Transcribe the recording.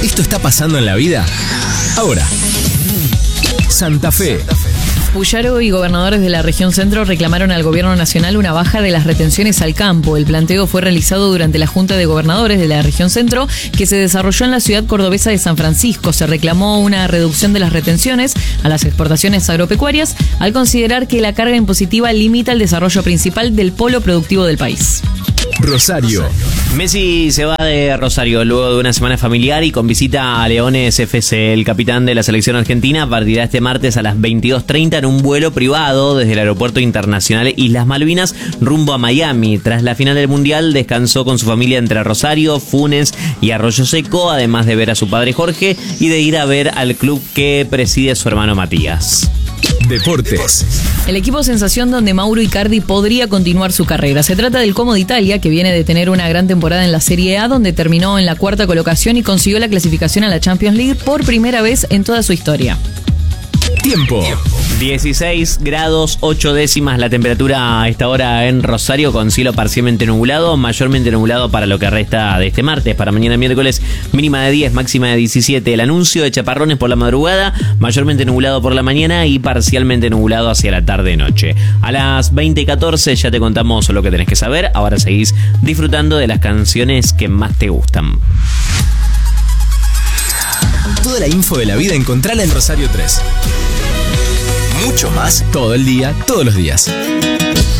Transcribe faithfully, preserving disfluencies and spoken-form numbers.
¿Esto está pasando en la vida? Ahora, Santa Fe. Puyaro y gobernadores de la región centro reclamaron al gobierno nacional una baja de las retenciones al campo. El planteo fue realizado durante la Junta de Gobernadores de la región centro que se desarrolló en la ciudad cordobesa de San Francisco. Se reclamó una reducción de las retenciones a las exportaciones agropecuarias al considerar que la carga impositiva limita el desarrollo principal del polo productivo del país. Rosario. Messi se va de Rosario luego de una semana familiar y con visita a Leones F C. El capitán de la selección argentina partirá este martes a las veintidós treinta en un vuelo privado desde el Aeropuerto Internacional Islas Malvinas rumbo a Miami. Tras la final del Mundial descansó con su familia entre Rosario, Funes y Arroyo Seco, además de ver a su padre Jorge y de ir a ver al club que preside su hermano Matías. Deportes. El equipo sensación donde Mauro Icardi podría continuar su carrera. Se trata del Como de Italia, que viene de tener una gran temporada en la Serie A, donde terminó en la cuarta colocación y consiguió la clasificación a la Champions League por primera vez en toda su historia. Tiempo. dieciséis grados ocho décimas la temperatura a esta hora en Rosario, con cielo parcialmente nublado, mayormente nublado para lo que resta de este martes. Para mañana miércoles, mínima de diez, máxima de diecisiete. El anuncio de chaparrones por la madrugada, mayormente nublado por la mañana y parcialmente nublado hacia la tarde-noche. A las veinte y catorce ya te contamos lo que tenés que saber. Ahora seguís disfrutando de las canciones que más te gustan. Toda la info de la vida encontrala en Rosario tres. Mucho más todo el día, todos los días.